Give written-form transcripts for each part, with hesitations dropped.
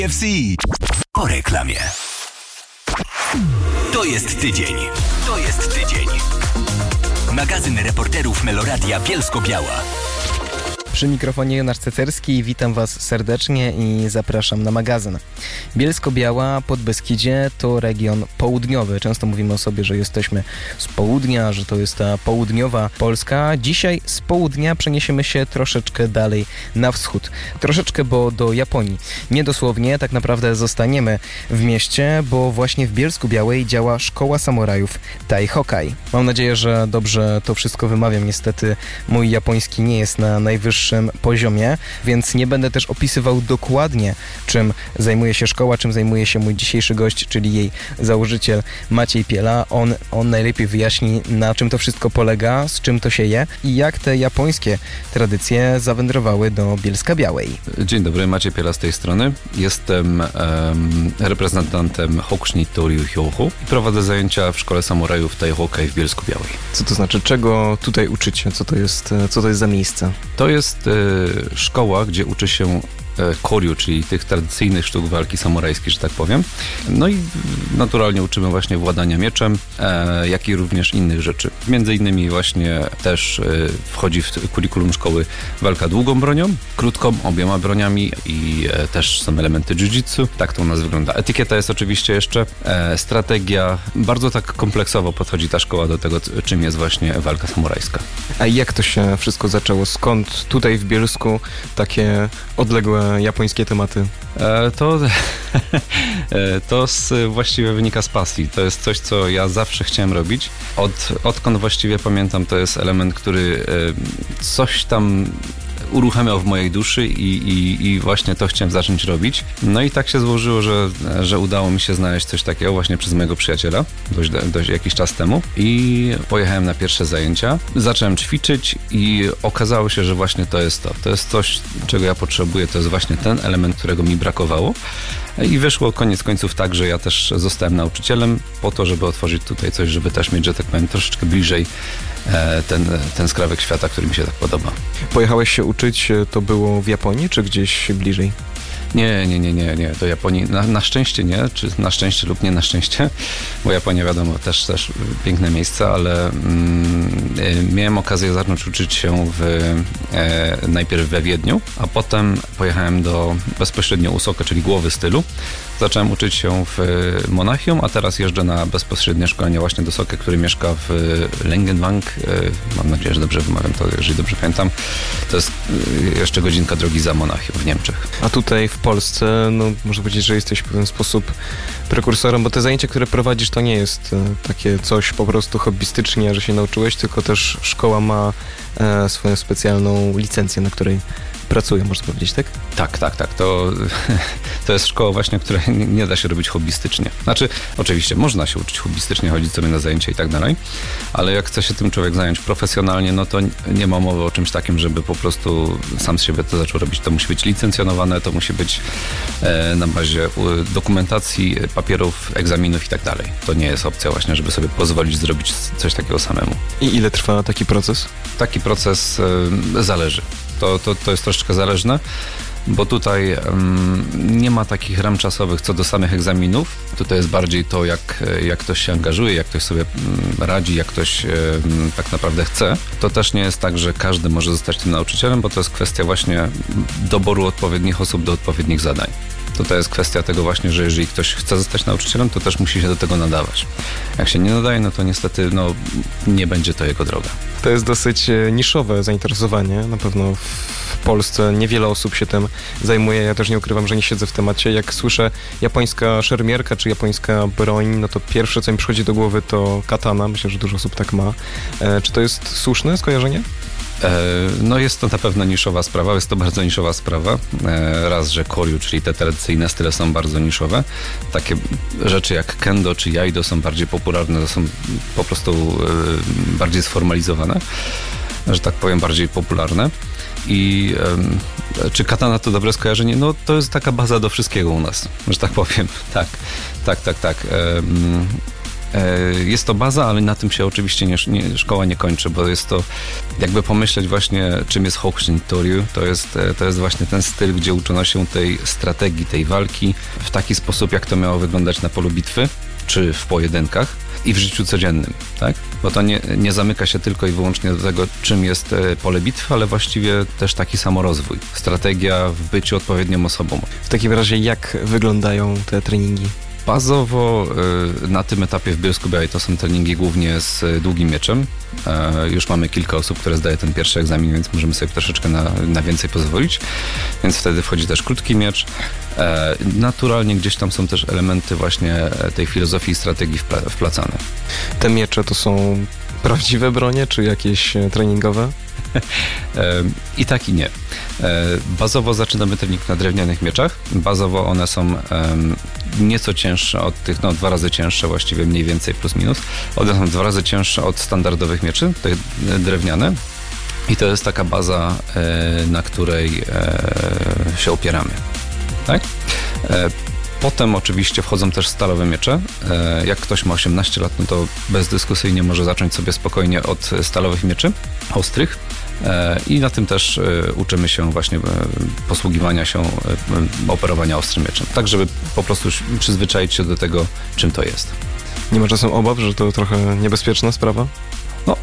FC. Po reklamie. To jest tydzień. Magazyn reporterów Meloradia Bielsko-Biała. Przy mikrofonie Jonasz Cecerski, witam Was serdecznie i zapraszam na magazyn. Bielsko-Biała, Podbeskidzie to region południowy. Często mówimy o sobie, że jesteśmy z południa, że to jest ta południowa Polska. Dzisiaj z południa przeniesiemy się troszeczkę dalej na wschód. Troszeczkę, bo do Japonii. Nie dosłownie, tak naprawdę zostaniemy w mieście, bo właśnie w Bielsku-Białej działa Szkoła Samurajów Taihokai. Mam nadzieję, że dobrze to wszystko wymawiam. Niestety mój japoński nie jest na najwyższym poziomie, więc nie będę też opisywał dokładnie, czym zajmuje się szkoła, czym zajmuje się mój dzisiejszy gość, czyli jej założyciel Maciej Piela. On najlepiej wyjaśni, na czym to wszystko polega, z czym to się je i jak te japońskie tradycje zawędrowały do Bielska-Białej. Dzień dobry, Maciej Piela z tej strony. Jestem reprezentantem Hokushin Toryu Hyohu i prowadzę zajęcia w Szkole Samurajów Taihokai w Bielsku-Białej. Co to znaczy? Czego tutaj uczycie? Co to jest za miejsce? To jest szkoła, gdzie uczy się koryu, czyli tych tradycyjnych sztuk walki samurajskiej, że tak powiem. No i naturalnie uczymy właśnie władania mieczem, jak i również innych rzeczy. Między innymi właśnie też wchodzi w kurikulum szkoły walka długą bronią, krótką, obiema broniami i też są elementy jiu-jitsu. Tak to u nas wygląda. Etykieta jest oczywiście jeszcze, strategia. Bardzo tak kompleksowo podchodzi ta szkoła do tego, czym jest właśnie walka samurajska. A jak to się wszystko zaczęło? Skąd tutaj w Bielsku takie odległe japońskie tematy? To właściwie wynika z pasji. To jest coś, co ja zawsze chciałem robić. Odkąd właściwie pamiętam, to jest element, który coś tam uruchamiał w mojej duszy i właśnie to chciałem zacząć robić. No i tak się złożyło, że udało mi się znaleźć coś takiego właśnie przez mojego przyjaciela dość jakiś czas temu i pojechałem na pierwsze zajęcia. Zacząłem ćwiczyć i okazało się, że właśnie to jest to. To jest coś, czego ja potrzebuję. To jest właśnie ten element, którego mi brakowało. I wyszło koniec końców tak, że ja też zostałem nauczycielem po to, żeby otworzyć tutaj coś, żeby też mieć, że tak powiem, troszeczkę bliżej ten skrawek świata, który mi się tak podoba. Pojechałeś się uczyć, to było w Japonii, czy gdzieś bliżej? Nie, do Japonii. Na szczęście nie, czy na szczęście lub nie na szczęście, bo Japonia wiadomo też piękne miejsce, ale miałem okazję zacząć uczyć się najpierw we Wiedniu, a potem pojechałem do bezpośrednio Usoke, czyli głowy stylu. Zacząłem uczyć się w Monachium, a teraz jeżdżę na bezpośrednie szkolenie właśnie do Soke, który mieszka w Lengenwang. Mam nadzieję, że dobrze wymawiam to, jeżeli dobrze pamiętam. To jest jeszcze godzinka drogi za Monachium w Niemczech. A tutaj w Polsce, no można powiedzieć, że jesteś w pewien sposób prekursorem, bo te zajęcia, które prowadzisz, to nie jest takie coś po prostu hobbystycznie, że się nauczyłeś, tylko też szkoła ma swoją specjalną licencję, na której pracuje, można powiedzieć, tak? Tak. To jest szkoła właśnie, której nie da się robić hobbystycznie. Znaczy, oczywiście można się uczyć hobbystycznie, chodzić sobie na zajęcia i tak dalej, ale jak chce się tym człowiek zająć profesjonalnie, no to nie ma mowy o czymś takim, żeby po prostu sam z siebie to zaczął robić. To musi być licencjonowane, to musi być na bazie dokumentacji, papierów, egzaminów i tak dalej. To nie jest opcja właśnie, żeby sobie pozwolić zrobić coś takiego samemu. I ile trwa taki proces? Taki proces zależy. To jest troszeczkę zależne, bo tutaj nie ma takich ram czasowych co do samych egzaminów. Tutaj jest bardziej to, jak ktoś się angażuje, jak ktoś sobie radzi, jak ktoś tak naprawdę chce. To też nie jest tak, że każdy może zostać tym nauczycielem, bo to jest kwestia właśnie doboru odpowiednich osób do odpowiednich zadań. To jest kwestia tego właśnie, że jeżeli ktoś chce zostać nauczycielem, to też musi się do tego nadawać. Jak się nie nadaje, no to niestety nie będzie to jego droga. To jest dosyć niszowe zainteresowanie. Na pewno w Polsce niewiele osób się tym zajmuje. Ja też nie ukrywam, że nie siedzę w temacie. Jak słyszę japońska szermierka czy japońska broń, no to pierwsze, co mi przychodzi do głowy, to katana. Myślę, że dużo osób tak ma. Czy to jest słuszne skojarzenie? No jest to na pewno niszowa sprawa, jest to bardzo niszowa sprawa. Raz, że koryu, czyli te tradycyjne style są bardzo niszowe. Takie rzeczy jak kendo czy jaido są bardziej popularne, to są po prostu bardziej sformalizowane, że tak powiem, bardziej popularne. I czy katana to dobre skojarzenie? No to jest taka baza do wszystkiego u nas, że tak powiem. Tak. Jest to baza, ale na tym się oczywiście szkoła nie kończy, bo jest to jakby pomyśleć właśnie, czym jest Hokushin Toryu. To jest właśnie ten styl, gdzie uczono się tej strategii, tej walki w taki sposób, jak to miało wyglądać na polu bitwy, czy w pojedynkach i w życiu codziennym, tak? Bo to nie zamyka się tylko i wyłącznie do tego, czym jest pole bitwy, ale właściwie też taki samorozwój. Strategia w byciu odpowiednią osobą. W takim razie jak wyglądają te treningi? Bazowo na tym etapie w Bielsku-Białej to są treningi głównie z długim mieczem. Już mamy kilka osób, które zdaje ten pierwszy egzamin, więc możemy sobie troszeczkę na więcej pozwolić. Więc wtedy wchodzi też krótki miecz. Naturalnie gdzieś tam są też elementy właśnie tej filozofii i strategii wplacane. Te miecze to są prawdziwe bronie, czy jakieś treningowe? I tak i nie. Bazowo zaczynamy trening na drewnianych mieczach. Bazowo one są nieco cięższe od tych, 2 razy cięższe właściwie, mniej więcej plus minus. One są 2 razy cięższe od standardowych mieczy, te drewniane. I to jest taka baza, na której się opieramy. Tak? Potem oczywiście wchodzą też stalowe miecze. Jak ktoś ma 18 lat, no to bezdyskusyjnie może zacząć sobie spokojnie od stalowych mieczy ostrych. I na tym też uczymy się właśnie posługiwania się, operowania ostrym mieczem. Tak, żeby po prostu przyzwyczaić się do tego, czym to jest. Nie ma czasem obaw, że to trochę niebezpieczna sprawa? No,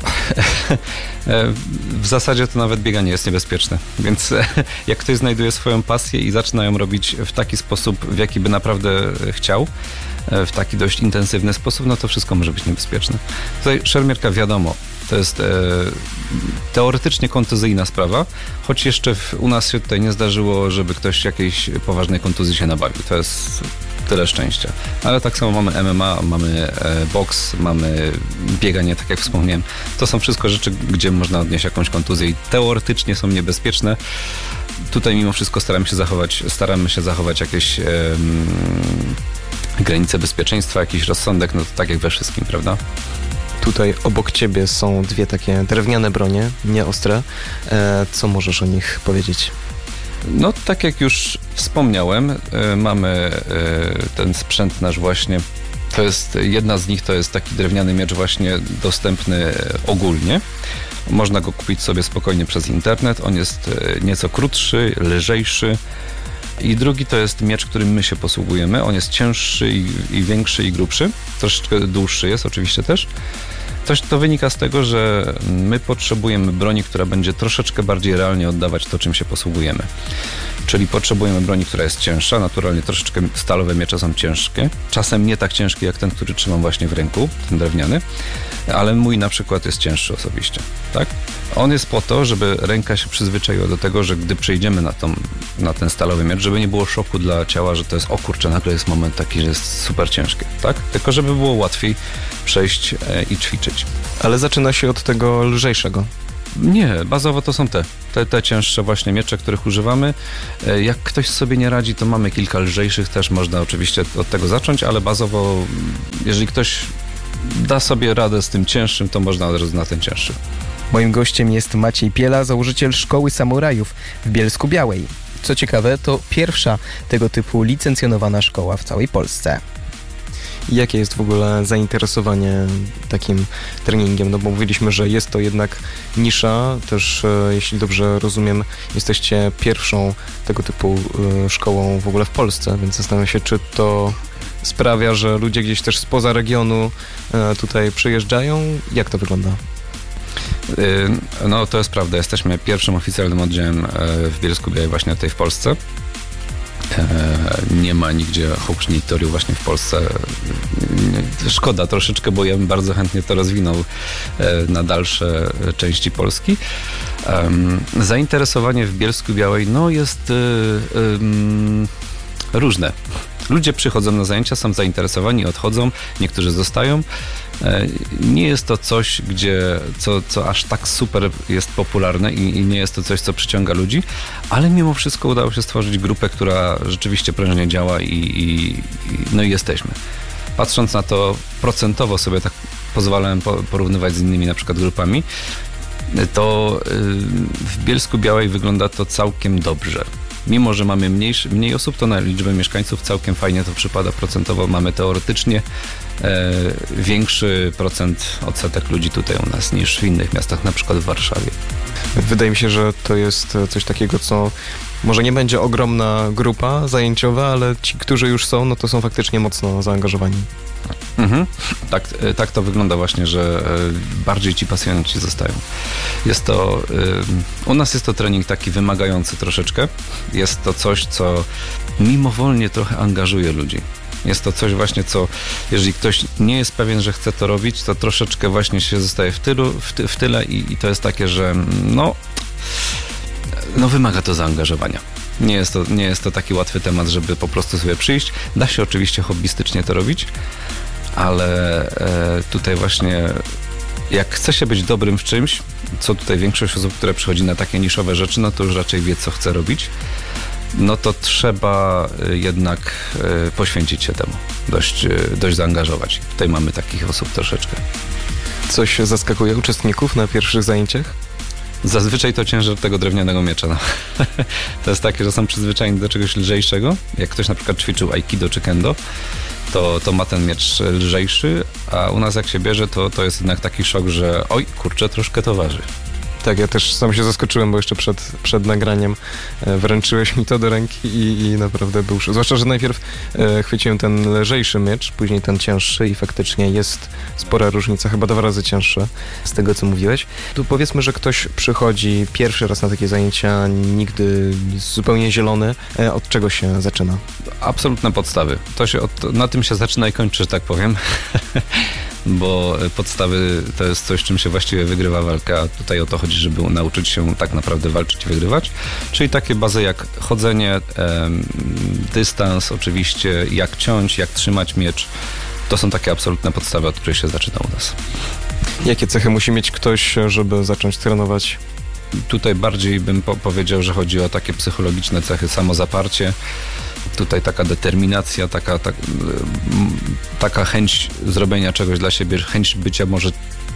w zasadzie to nawet bieganie jest niebezpieczne, więc jak ktoś znajduje swoją pasję i zaczyna ją robić w taki sposób, w jaki by naprawdę chciał, w taki dość intensywny sposób, no to wszystko może być niebezpieczne. Tutaj szermierka, wiadomo, to jest teoretycznie kontuzyjna sprawa, choć jeszcze u nas się tutaj nie zdarzyło, żeby ktoś jakiejś poważnej kontuzji się nabawił. To jest tyle szczęścia. Ale tak samo mamy MMA, mamy boks, mamy bieganie, tak jak wspomniałem. To są wszystko rzeczy, gdzie można odnieść jakąś kontuzję i teoretycznie są niebezpieczne. Tutaj mimo wszystko staramy się zachować jakieś granice bezpieczeństwa, jakiś rozsądek, no to tak jak we wszystkim, prawda? Tutaj obok ciebie są 2 takie drewniane bronie, nie ostre. Co możesz o nich powiedzieć? No, tak jak już wspomniałem, mamy ten sprzęt nasz właśnie. To jest jedna z nich, to jest taki drewniany miecz właśnie dostępny ogólnie. Można go kupić sobie spokojnie przez internet. On jest nieco krótszy, lżejszy. I drugi to jest miecz, którym my się posługujemy. On jest cięższy i większy i grubszy. Troszeczkę dłuższy jest oczywiście też. To wynika z tego, że my potrzebujemy broni, która będzie troszeczkę bardziej realnie oddawać to, czym się posługujemy. Czyli potrzebujemy broni, która jest cięższa. Naturalnie troszeczkę stalowe miecze są ciężkie. Czasem nie tak ciężkie jak ten, który trzymam właśnie w ręku, ten drewniany. Ale mój na przykład jest cięższy osobiście. Tak? On jest po to, żeby ręka się przyzwyczaiła do tego, że gdy przejdziemy na ten stalowy miecz, żeby nie było szoku dla ciała, że to jest, o kurczę, nagle jest moment taki, że jest super ciężkie. Tak? Tylko żeby było łatwiej przejść i ćwiczyć. Ale zaczyna się od tego lżejszego. Nie, bazowo to są te cięższe właśnie miecze, których używamy. Jak ktoś sobie nie radzi, to mamy kilka lżejszych, też można oczywiście od tego zacząć, ale bazowo, jeżeli ktoś da sobie radę z tym cięższym, to można od razu na ten cięższy. Moim gościem jest Maciej Piela, założyciel Szkoły Samurajów w Bielsku-Białej. Co ciekawe, to pierwsza tego typu licencjonowana szkoła w całej Polsce. Jakie jest w ogóle zainteresowanie takim treningiem? No bo mówiliśmy, że jest to jednak nisza, też jeśli dobrze rozumiem, jesteście pierwszą tego typu szkołą w ogóle w Polsce, więc zastanawiam się, czy to sprawia, że ludzie gdzieś też spoza regionu tutaj przyjeżdżają? Jak to wygląda? No to jest prawda, jesteśmy pierwszym oficjalnym oddziałem w Bielsku-Białej właśnie tutaj w Polsce. Nie ma nigdzie Hokushin Toryu właśnie w Polsce. Szkoda troszeczkę, bo ja bym bardzo chętnie to rozwinął na dalsze części Polski. Zainteresowanie w Bielsku-Białej jest różne. Ludzie przychodzą na zajęcia, są zainteresowani, odchodzą, niektórzy zostają. Nie jest to coś, co aż tak super jest popularne i nie jest to coś, co przyciąga ludzi, ale mimo wszystko udało się stworzyć grupę, która rzeczywiście prężnie działa i jesteśmy. Patrząc na to procentowo sobie tak pozwalałem porównywać z innymi na przykład grupami, to w Bielsku-Białej wygląda to całkiem dobrze. Mimo że mamy mniej osób, to na liczbę mieszkańców całkiem fajnie to przypada procentowo. Mamy teoretycznie większy odsetek ludzi tutaj u nas niż w innych miastach, na przykład w Warszawie. Wydaje mi się, że to jest coś takiego, co może nie będzie ogromna grupa zajęciowa, ale ci, którzy już są, no to są faktycznie mocno zaangażowani. Mhm. Tak to wygląda właśnie, że bardziej ci pasjonaci zostają. U nas jest to trening taki wymagający troszeczkę. Jest to coś, co mimowolnie trochę angażuje ludzi. Jest to coś właśnie, co jeżeli ktoś nie jest pewien, że chce to robić, to troszeczkę właśnie się zostaje w tyle i to jest takie, że wymaga to zaangażowania. Nie jest to taki łatwy temat, żeby po prostu sobie przyjść. Da się oczywiście hobbystycznie to robić, ale tutaj właśnie jak chce się być dobrym w czymś, co tutaj większość osób, które przychodzi na takie niszowe rzeczy, no to już raczej wie, co chce robić, no to trzeba jednak poświęcić się temu, dość zaangażować. Tutaj mamy takich osób troszeczkę. Coś zaskakuje uczestników na pierwszych zajęciach? Zazwyczaj to ciężar tego drewnianego miecza. No. To jest takie, że są przyzwyczajeni do czegoś lżejszego. Jak ktoś na przykład ćwiczył aikido czy kendo, to ma ten miecz lżejszy, a u nas jak się bierze, to jest jednak taki szok, że oj, kurczę, troszkę to waży. Tak, ja też sam się zaskoczyłem, bo jeszcze przed nagraniem wręczyłeś mi to do ręki i naprawdę był szok. Zwłaszcza, że najpierw chwyciłem ten lżejszy miecz, później ten cięższy i faktycznie jest spora różnica, chyba 2 razy cięższe z tego, co mówiłeś. Tu powiedzmy, że ktoś przychodzi pierwszy raz na takie zajęcia, nigdy jest zupełnie zielony. Od czego się zaczyna? Absolutne podstawy. Na tym się zaczyna i kończy, że tak powiem. Bo podstawy to jest coś, czym się właściwie wygrywa walkę, a tutaj o to chodzi, żeby nauczyć się tak naprawdę walczyć i wygrywać. Czyli takie bazy jak chodzenie, dystans oczywiście, jak ciąć, jak trzymać miecz. To są takie absolutne podstawy, od których się zaczyna u nas. Jakie cechy musi mieć ktoś, żeby zacząć trenować? Tutaj bardziej bym powiedział, że chodzi o takie psychologiczne cechy, samozaparcie. Tutaj taka determinacja, taka chęć zrobienia czegoś dla siebie, chęć bycia może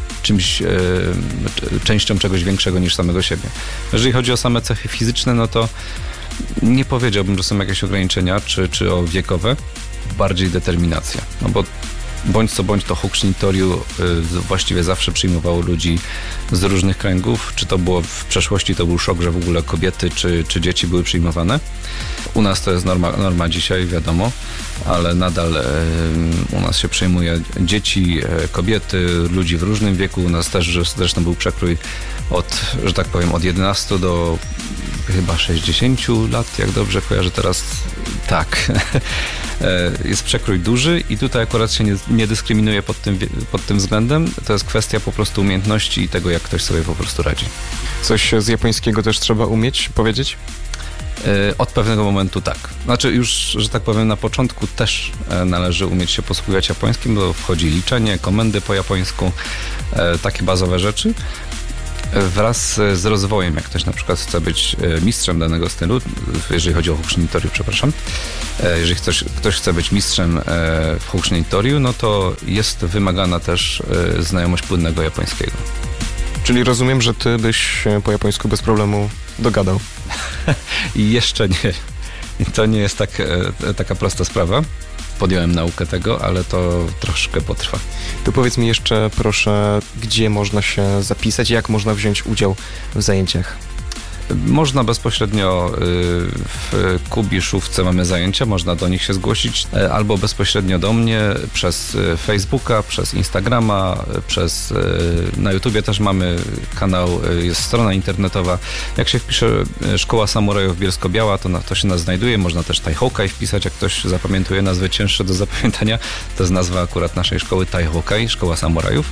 częścią czegoś większego niż samego siebie. Jeżeli chodzi o same cechy fizyczne, no to nie powiedziałbym, że są jakieś ograniczenia, czy o wiekowe, bardziej determinacja. No bo bądź co bądź to Hochschnitorium właściwie zawsze przyjmowało ludzi z różnych kręgów. Czy to było w przeszłości, to był szok, że w ogóle kobiety czy dzieci były przyjmowane. U nas to jest norma dzisiaj, wiadomo, ale nadal u nas się przyjmuje dzieci, kobiety, ludzi w różnym wieku. U nas też zresztą był przekrój od 11 do chyba 60 lat, jak dobrze kojarzę teraz. Tak. Jest przekrój duży i tutaj akurat się nie dyskryminuje pod tym względem. To jest kwestia po prostu umiejętności i tego, jak ktoś sobie po prostu radzi. Coś z japońskiego też trzeba umieć powiedzieć? Od pewnego momentu tak. Znaczy już, że tak powiem, na początku też należy umieć się posługiwać japońskim, bo wchodzi liczenie, komendy po japońsku, takie bazowe rzeczy. Wraz z rozwojem, jak ktoś na przykład chce być mistrzem danego stylu, jeżeli chodzi o Hochschnitorium, przepraszam, jeżeli ktoś chce być mistrzem w Hochschnitorium, no to jest wymagana też znajomość płynnego japońskiego. Czyli rozumiem, że ty byś po japońsku bez problemu dogadał. I jeszcze nie. To nie jest taka prosta sprawa. Podjąłem naukę tego, ale to troszkę potrwa. To powiedz mi jeszcze, proszę, gdzie można się zapisać, jak można wziąć udział w zajęciach? Można bezpośrednio w Kubiszówce mamy zajęcia, można do nich się zgłosić, albo bezpośrednio do mnie przez Facebooka, przez Instagrama, na YouTubie też mamy kanał, jest strona internetowa. Jak się wpisze Szkoła Samurajów Bielsko-Biała, to się nas znajduje. Można też Taihokai wpisać, jak ktoś zapamiętuje nazwy cięższe do zapamiętania. To jest nazwa akurat naszej szkoły Taihokai, Szkoła Samurajów.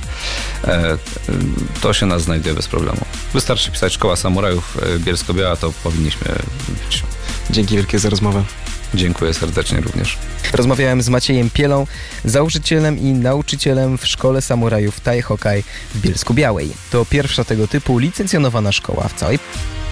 To się nas znajduje bez problemu. Wystarczy pisać Szkoła Samurajów Bielsko-Biała, to powinniśmy być. Dzięki wielkie za rozmowę. Dziękuję serdecznie również. Rozmawiałem z Maciejem Pielą, założycielem i nauczycielem w Szkole Samurajów Taihokai w Bielsku-Białej. To pierwsza tego typu licencjonowana szkoła w całej...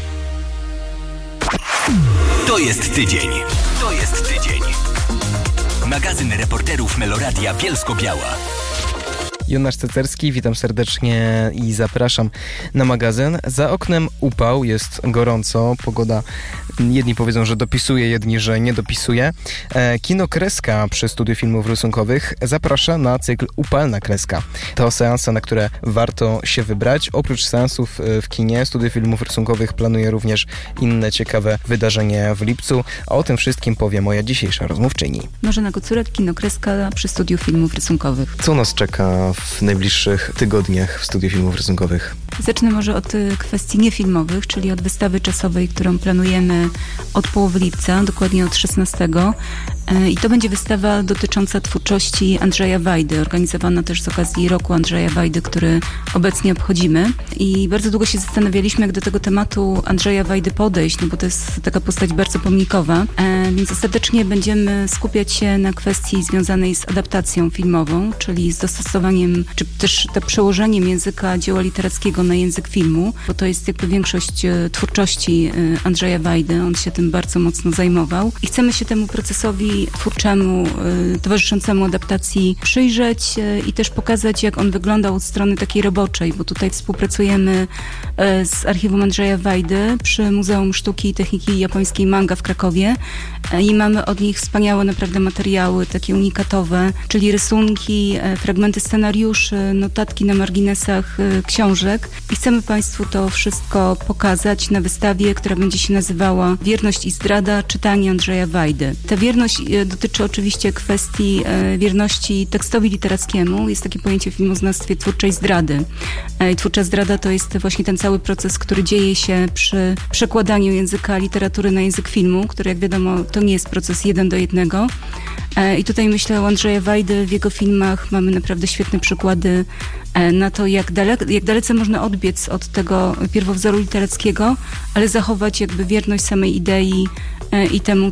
To jest tydzień. Magazyn reporterów Meloradia Bielsko-Biała. Jonasz Cecerski, witam serdecznie i zapraszam na magazyn. Za oknem upał, jest gorąco, pogoda jedni powiedzą, że dopisuje, jedni, że nie dopisuje. Kino Kreska przy Studiu Filmów Rysunkowych zaprasza na cykl Upalna Kreska. To seanse, na które warto się wybrać. Oprócz seansów w kinie, Studio Filmów Rysunkowych planuje również inne ciekawe wydarzenie w lipcu. A o tym wszystkim powie moja dzisiejsza rozmówczyni. Marzena Kocurek, Kino Kreska przy Studiu Filmów Rysunkowych. Co nas czeka w najbliższych tygodniach w Studiu Filmów Rysunkowych? Zacznę może od kwestii niefilmowych, czyli od wystawy czasowej, którą planujemy od połowy lipca, dokładnie od 16. I to będzie wystawa dotycząca twórczości Andrzeja Wajdy, organizowana też z okazji roku Andrzeja Wajdy, który obecnie obchodzimy. I bardzo długo się zastanawialiśmy, jak do tego tematu Andrzeja Wajdy podejść, no bo to jest taka postać bardzo pomnikowa, więc ostatecznie będziemy skupiać się na kwestii związanej z adaptacją filmową, czyli z dostosowaniem, czy też przełożeniem języka dzieła literackiego na język filmu, bo to jest jakby większość twórczości Andrzeja Wajdy, on się tym bardzo mocno zajmował i chcemy się temu procesowi twórczemu, towarzyszącemu adaptacji przyjrzeć i też pokazać, jak on wyglądał od strony takiej roboczej, bo tutaj współpracujemy z archiwum Andrzeja Wajdy przy Muzeum Sztuki i Techniki Japońskiej Manga w Krakowie i mamy od nich wspaniałe naprawdę materiały, takie unikatowe, czyli rysunki, fragmenty scenariuszy, notatki na marginesach książek i chcemy Państwu to wszystko pokazać na wystawie, która będzie się nazywała Wierność i zdrada, czytanie Andrzeja Wajdy. Ta wierność dotyczy oczywiście kwestii wierności tekstowi literackiemu. Jest takie pojęcie w filmoznawstwie twórczej zdrady. I twórcza zdrada to jest właśnie ten cały proces, który dzieje się przy przekładaniu języka literatury na język filmu, który jak wiadomo to nie jest proces 1:1. I tutaj myślę o Andrzeja Wajdy. W jego filmach mamy naprawdę świetne przykłady na to, jak dalece można odbiec od tego pierwowzoru literackiego, ale zachować jakby wierność samej idei i temu,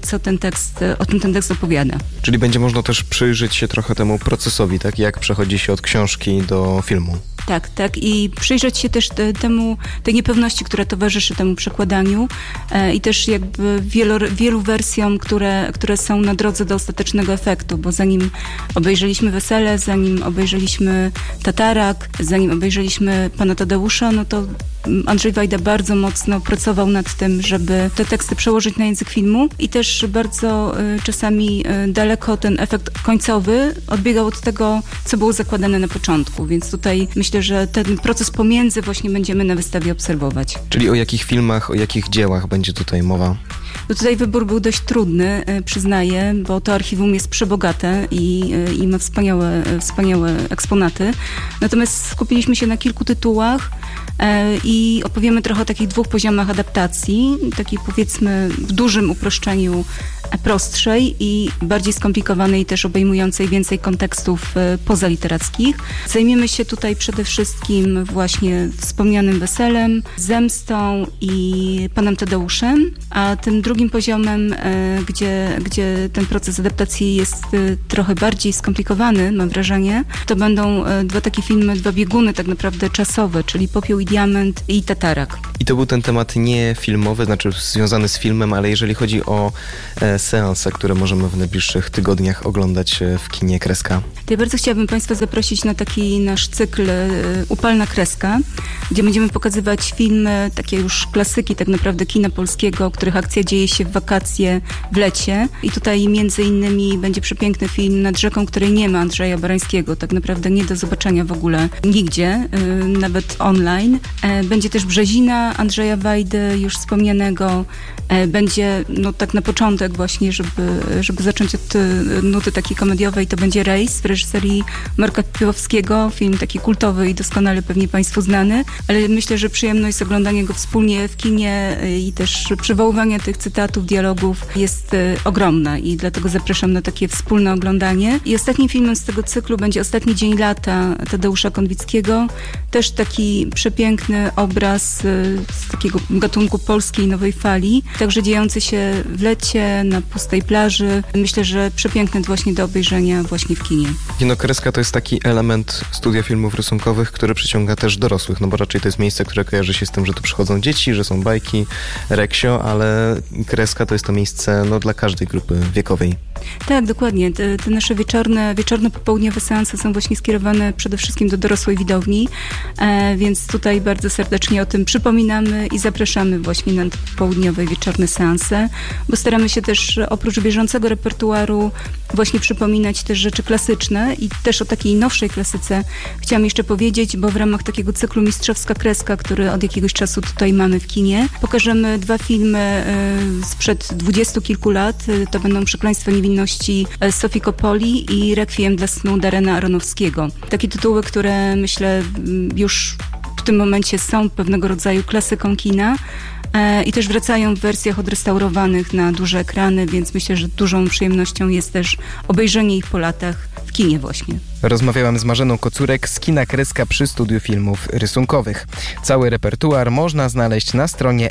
o czym ten tekst opowiada. Czyli będzie można też przyjrzeć się trochę temu procesowi, tak? Jak przechodzi się od książki do filmu. Tak. I przyjrzeć się też tej niepewności, która towarzyszy temu przekładaniu i też jakby wielu wersjom, które są na drodze do ostatecznego efektu, bo zanim obejrzeliśmy Wesele, zanim obejrzeliśmy Tatarak, zanim obejrzeliśmy Pana Tadeusza, no to Andrzej Wajda bardzo mocno pracował nad tym, żeby te teksty przełożyć na język filmu i też bardzo czasami daleko ten efekt końcowy odbiegał od tego, co było zakładane na początku, więc tutaj myślę, że ten proces pomiędzy właśnie będziemy na wystawie obserwować. Czyli o jakich filmach, o jakich dziełach będzie tutaj mowa? No tutaj wybór był dość trudny, przyznaję, bo to archiwum jest przebogate i ma wspaniałe eksponaty. Natomiast skupiliśmy się na kilku tytułach i opowiemy trochę o takich dwóch poziomach adaptacji, takiej powiedzmy w dużym uproszczeniu prostszej i bardziej skomplikowanej, też obejmującej więcej kontekstów pozaliterackich. Zajmiemy się tutaj przede wszystkim właśnie wspomnianym Weselem, Zemstą i Panem Tadeuszem, a tym drugim poziomem, gdzie ten proces adaptacji jest trochę bardziej skomplikowany, mam wrażenie, to będą dwa takie filmy, dwa bieguny tak naprawdę czasowe, czyli Popiół i Diament i Tatarak. I to był ten temat nie filmowy, znaczy związany z filmem, ale jeżeli chodzi o seanse, które możemy w najbliższych tygodniach oglądać w kinie Kreska. To ja bardzo chciałabym Państwa zaprosić na taki nasz cykl Upalna Kreska, gdzie będziemy pokazywać filmy, takie już klasyki tak naprawdę kina polskiego, których akcja dzieje się w wakacje, w lecie. I tutaj między innymi będzie przepiękny film Nad rzeką, której nie ma, Andrzeja Barańskiego. Tak naprawdę nie do zobaczenia w ogóle nigdzie, nawet online. Będzie też Brzezina Andrzeja Wajdy, już wspomnianego. Będzie, no tak na początek właśnie, żeby zacząć od nuty takiej komediowej, to będzie Rejs w reżyserii Marka Piłowskiego, film taki kultowy i doskonale pewnie Państwu znany, ale myślę, że przyjemność z oglądania go wspólnie w kinie i też przywoływania tych cytatów, dialogów jest ogromna i dlatego zapraszam na takie wspólne oglądanie. I ostatnim filmem z tego cyklu będzie Ostatni dzień lata Tadeusza Konwickiego, też taki przepiękny obraz z takiego gatunku polskiej nowej fali, także dziejący się w lecie, na pustej plaży. Myślę, że przepiękny właśnie do obejrzenia właśnie w kinie. Kino Kreska to jest taki element Studia Filmów Rysunkowych, który przyciąga też dorosłych, no bo raczej to jest miejsce, które kojarzy się z tym, że tu przychodzą dzieci, że są bajki, reksio, ale Kreska to jest to miejsce dla każdej grupy wiekowej. Tak, dokładnie. Te nasze wieczorno-popołudniowe seanse są właśnie skierowane przede wszystkim do dorosłej widowni, więc tutaj bardzo serdecznie o tym przypominamy i zapraszamy właśnie na południowe i wieczorne seanse, bo staramy się też oprócz bieżącego repertuaru właśnie przypominać też rzeczy klasyczne i też o takiej nowszej klasyce chciałam jeszcze powiedzieć, bo w ramach takiego cyklu Mistrzowska Kreska, który od jakiegoś czasu tutaj mamy w kinie, pokażemy 2 filmy sprzed 20 kilku lat. To będą Przekleństwo niewinności Sofii Coppoli i Rekwiem dla snu Darrena Aronofskiego. Takie tytuły, które myślę już w tym momencie są pewnego rodzaju klasyką kina i też wracają w wersjach odrestaurowanych na duże ekrany, więc myślę, że dużą przyjemnością jest też obejrzenie ich po latach w kinie właśnie. Rozmawiałam z Marzeną Kocurek z Kina Kreska przy Studiu Filmów Rysunkowych. Cały repertuar można znaleźć na stronie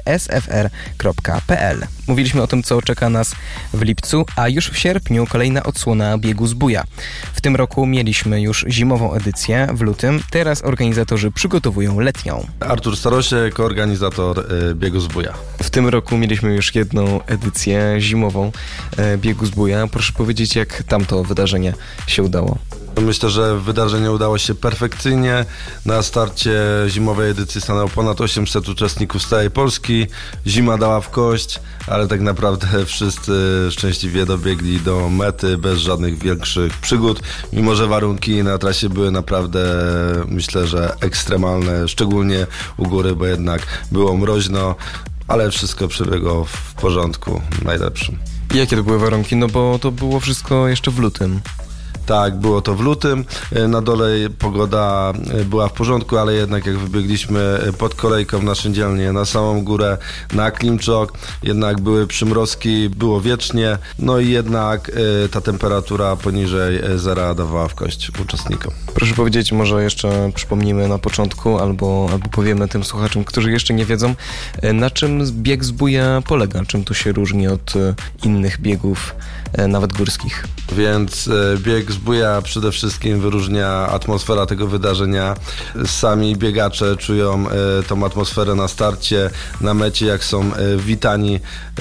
sfr.pl. Mówiliśmy o tym, co czeka nas w lipcu, a już w sierpniu kolejna odsłona Biegu Zbója. W tym roku mieliśmy już zimową edycję w lutym, teraz organizatorzy przygotowują letnią. Artur Starosiek, organizator Biegu Zbója. W tym roku mieliśmy już jedną edycję zimową Biegu Zbója. Proszę powiedzieć, jak tamto wydarzenie się udało? Myślę, że wydarzenie udało się perfekcyjnie. Na starcie zimowej edycji stanęło ponad 800 uczestników z całej Polski. Zima dała w kość, ale tak naprawdę wszyscy szczęśliwie dobiegli do mety bez żadnych większych przygód. Mimo że warunki na trasie były naprawdę, myślę, że ekstremalne, szczególnie u góry, bo jednak było mroźno, ale wszystko przebiegło w porządku najlepszym. I jakie to były warunki? No bo to było wszystko jeszcze w lutym. Tak, było to w lutym. Na dole pogoda była w porządku, ale jednak jak wybiegliśmy pod kolejką na Szyndzielnię, na samą górę, na Klimczok, jednak były przymrozki, było wiecznie, no i jednak ta temperatura poniżej zera dawała w kość uczestnikom. Proszę powiedzieć, może jeszcze przypomnimy na początku, albo powiemy tym słuchaczom, którzy jeszcze nie wiedzą, na czym bieg Zbója polega, czym to się różni od innych biegów, nawet górskich. Więc bieg Zbója przede wszystkim wyróżnia atmosfera tego wydarzenia. Sami biegacze czują tą atmosferę na starcie, na mecie, jak są witani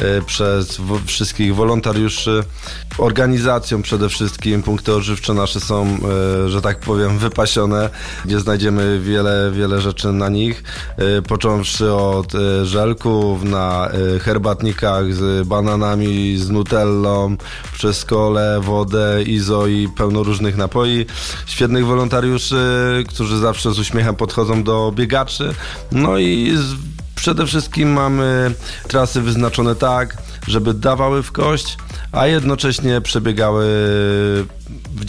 przez wszystkich wolontariuszy. Organizacją przede wszystkim punkty odżywcze nasze są, że tak powiem, wypasione, gdzie znajdziemy wiele rzeczy na nich, począwszy od żelków na herbatnikach z bananami, z nutellą, przez kolę, wodę, izo i pełno różnych napoi. Świetnych wolontariuszy, którzy zawsze z uśmiechem podchodzą do biegaczy. No i przede wszystkim mamy trasy wyznaczone tak, żeby dawały w kość, a jednocześnie przebiegały w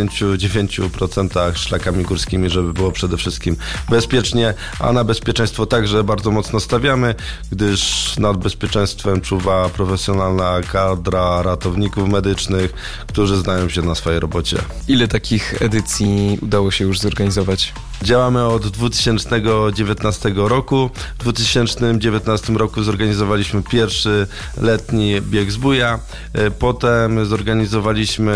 99% szlakami górskimi, żeby było przede wszystkim bezpiecznie, a na bezpieczeństwo także bardzo mocno stawiamy, gdyż nad bezpieczeństwem czuwa profesjonalna kadra ratowników medycznych, którzy znają się na swojej robocie. Ile takich edycji udało się już zorganizować? Działamy od 2019 roku. W 2019 roku zorganizowaliśmy pierwszy letni bieg Zbója. Potem zorganizowaliśmy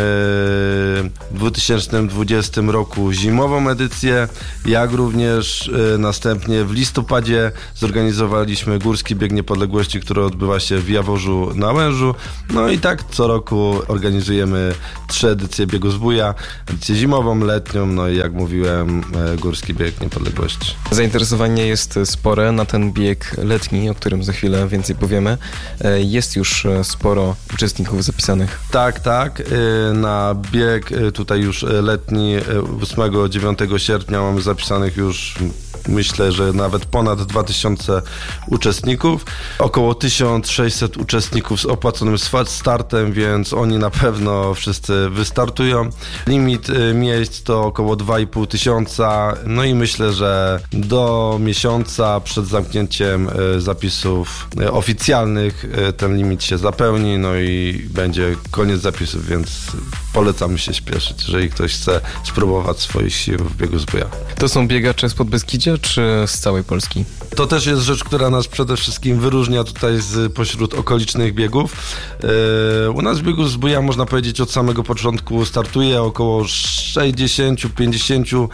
w 2020 roku zimową edycję, jak również następnie w listopadzie zorganizowaliśmy Górski Bieg Niepodległości, który odbywa się w Jaworzu na Łężu. No i tak co roku organizujemy 3 edycje biegu Zbója, edycję zimową, letnią, no i jak mówiłem, Górski Bieg Niepodległości. Zainteresowanie jest spore na ten bieg letni, o którym za chwilę więcej powiemy. Jest już sporo uczestników zapisanych. Tak. Na bieg tutaj już letni 8-9 sierpnia mamy zapisanych już, myślę, że nawet ponad 2000 uczestników. Około 1600 uczestników z opłaconym startem, więc oni na pewno wszyscy wystartują. Limit miejsc to około 2500. No i myślę, że do miesiąca przed zamknięciem zapisów oficjalnych ten limit się zapełni, no i będzie koniec zapisów, więc polecamy się śpieszyć, jeżeli ktoś chce spróbować swoich sił w biegu Zbója. To są biegacze z Podbeskidzia czy z całej Polski? To też jest rzecz, która nas przede wszystkim wyróżnia tutaj pośród okolicznych biegów. U nas w biegu Zbója, można powiedzieć, od samego początku startuje około 60-50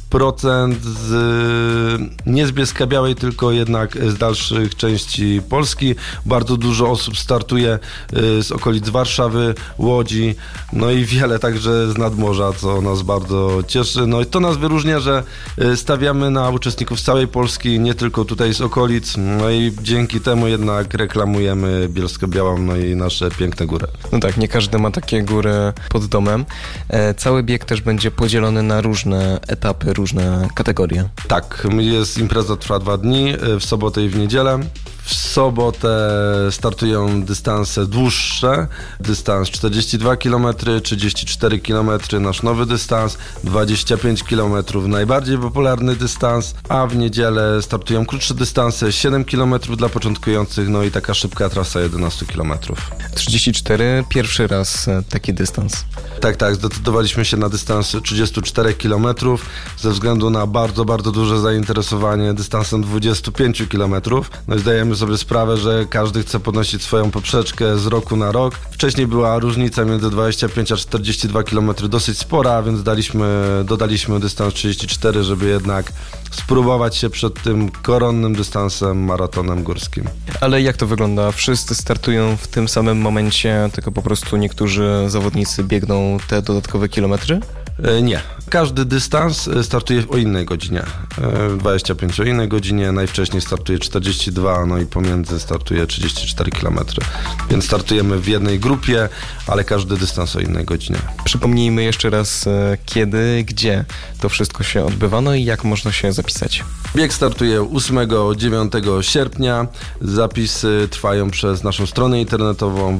nie z Bielska-Białej, tylko jednak z dalszych części Polski. Bardzo dużo osób startuje z okolic Warszawy, Łodzi, no i wiele także z nadmorza, co nas bardzo cieszy. No i to nas wyróżnia, że stawiamy na uczestników z całej Polski, nie tylko tutaj z okolic, no i dzięki temu jednak reklamujemy Bielsko-Białą, no i nasze piękne góry. No tak, nie każdy ma takie góry pod domem. Cały bieg też będzie podzielony na różne etapy, różne kategorie. Tak, impreza trwa 2 dni, w sobotę i w niedzielę. W sobotę startują dystanse dłuższe, dystans 42 km, 34 km, nasz nowy dystans, 25 km, najbardziej popularny dystans, a w niedzielę startują krótsze dystanse, 7 km dla początkujących, no i taka szybka trasa 11 km. 34, pierwszy raz taki dystans. Tak, zdecydowaliśmy się na dystans 34 km ze względu na bardzo, bardzo duże zainteresowanie dystansem 25 km. No i zdajemy sobie sprawę, że każdy chce podnosić swoją poprzeczkę z roku na rok. Wcześniej była różnica między 25 a 42 km dosyć spora, więc dodaliśmy dystans 34, żeby jednak spróbować się przed tym koronnym dystansem, maratonem górskim. Ale jak to wygląda? Wszyscy startują w tym samym momencie, tylko po prostu niektórzy zawodnicy biegną te dodatkowe kilometry? Nie. Każdy dystans startuje o innej godzinie. 25 o innej godzinie, najwcześniej startuje 42, no i pomiędzy startuje 34 km. Więc startujemy w jednej grupie, ale każdy dystans o innej godzinie. Przypomnijmy jeszcze raz kiedy, gdzie to wszystko się odbywa, no i jak można się zapisać. Bieg startuje 8-9 sierpnia. Zapisy trwają przez naszą stronę internetową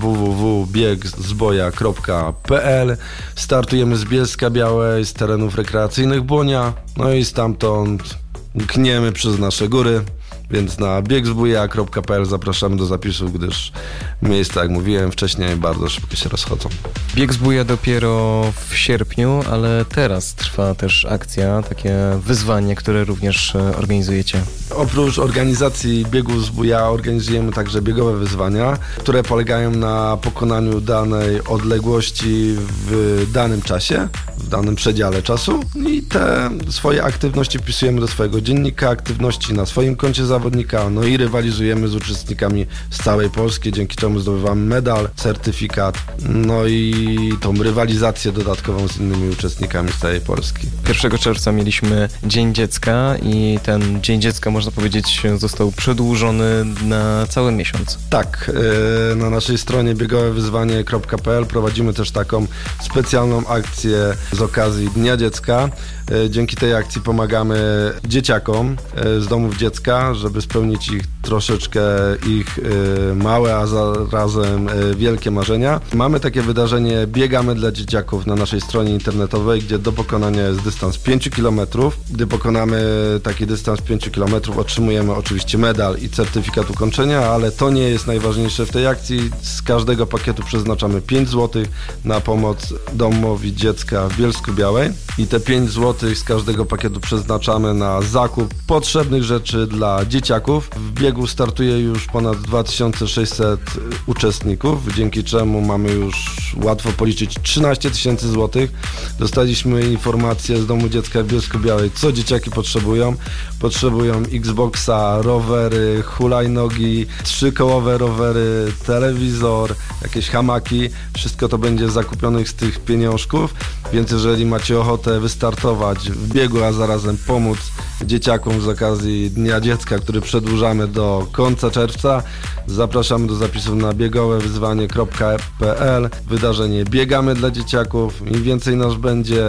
www.biegzboja.pl. Startujemy z Bielska-Białej, z terenów rekreacyjnych Błonia, no i stamtąd gniemy przez nasze góry. Więc na biegzboja.pl zapraszamy do zapisów, gdyż miejsca, jak mówiłem wcześniej, bardzo szybko się rozchodzą. Bieg Zbója dopiero w sierpniu, ale teraz trwa też akcja, takie wyzwanie, które również organizujecie. Oprócz organizacji biegu Zbója organizujemy także biegowe wyzwania, które polegają na pokonaniu danej odległości w danym czasie, w danym przedziale czasu i te swoje aktywności wpisujemy do swojego dziennika aktywności na swoim koncie zawodnika, no i rywalizujemy z uczestnikami z całej Polski, dzięki czemu zdobywamy medal, certyfikat, no i tą rywalizację dodatkową z innymi uczestnikami z całej Polski. 1 czerwca mieliśmy Dzień Dziecka i ten Dzień Dziecka, można powiedzieć, został przedłużony na cały miesiąc. Tak, na naszej stronie biegowewyzwanie.pl prowadzimy też taką specjalną akcję z okazji Dnia Dziecka. Dzięki tej akcji pomagamy dzieciakom z domów dziecka, żeby spełnić ich troszeczkę małe, a zarazem wielkie marzenia. Mamy takie wydarzenie Biegamy dla dzieciaków na naszej stronie internetowej, gdzie do pokonania jest dystans 5 km. Gdy pokonamy taki dystans 5 km, otrzymujemy oczywiście medal i certyfikat ukończenia, ale to nie jest najważniejsze w tej akcji. Z każdego pakietu przeznaczamy 5 zł na pomoc domowi dziecka w Bielsku-Białej i te 5 zł z każdego pakietu przeznaczamy na zakup potrzebnych rzeczy dla dzieciaków. W biegu startuje już ponad 2600 uczestników, dzięki czemu mamy już łatwo policzyć 13 000 złotych. Dostaliśmy informację z domu dziecka w Bielsku-Białej, co dzieciaki potrzebują. Potrzebują Xboxa, rowery, hulajnogi, 3-kołowe rowery, telewizor, jakieś hamaki. Wszystko to będzie zakupionych z tych pieniążków, więc jeżeli macie ochotę wystartować w biegu, a zarazem pomóc dzieciakom z okazji Dnia Dziecka, który przedłużamy do końca czerwca, zapraszamy do zapisów na biegowewyzwanie.pl. Wydarzenie Biegamy dla dzieciaków. Im więcej nas będzie,